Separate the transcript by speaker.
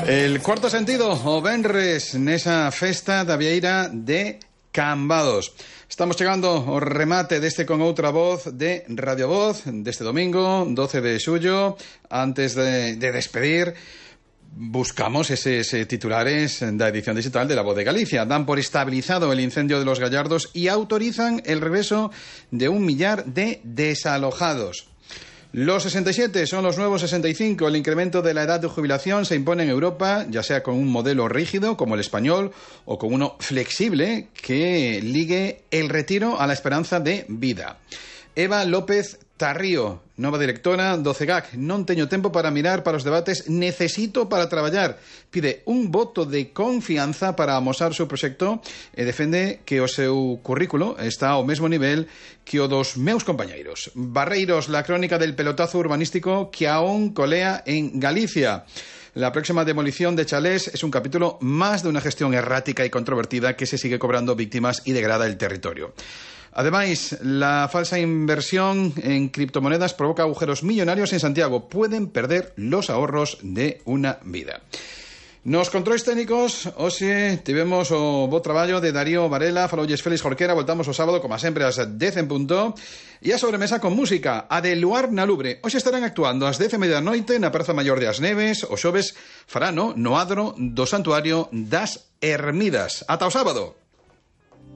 Speaker 1: El cuarto sentido, o venres, nesa festa da vieira de Cambados. Estamos chegando ao remate deste con outra voz de Radio Voz deste domingo, 12 de xullo. Antes de despedir, buscamos eses titulares da edición digital de La Voz de Galicia. Dan por estabilizado el incendio de los Gallardos y autorizan el regreso de 1 millar de desalojados. Los 67 son los nuevos 65. El incremento de la edad de jubilación se impone en Europa, ya sea con un modelo rígido, como el español, o con uno flexible que ligue el retiro a la esperanza de vida. Eva López Tarrío, nova directora do CEGAC. Non teño tempo para mirar para os debates, necesito para traballar. Pide un voto de confianza para amosar o seu proxecto e defende que o seu currículo está ao mesmo nivel que o dos meus compañeiros. Barreiros, la crónica del pelotazo urbanístico que aún colea en Galicia. La próxima demolición de chalés es un capítulo más de una gestión errática y controvertida que se sigue cobrando víctimas y degrada el territorio. Además, la falsa inversión en criptomonedas provoca agujeros millonarios en Santiago. Pueden perder los ahorros de una vida. Nos controis técnicos, hoxe tivemos o bo traballo de Darío Varela, faloulles Félix Jorquera, voltamos o sábado, como sempre, ás 10 en punto, e a sobremesa con música, a de Luar na Lubre. Hoxe estarán actuando ás 10:30 da noite na Praza Maior de As Neves, o xoves farano no adro do Santuario das Ermidas. Ata o sábado!